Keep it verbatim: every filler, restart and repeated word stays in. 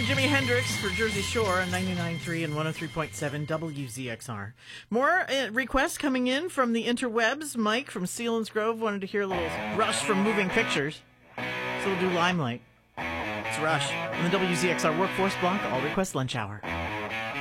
Jimi Hendrix for Jersey Shore on ninety-nine point three and one oh three point seven W Z X R. More uh, requests coming in from the interwebs. Mike from Selinsgrove wanted to hear a little Rush from Moving Pictures. So we'll do Limelight. It's Rush on the W Z X R Workforce Block All Request Lunch Hour.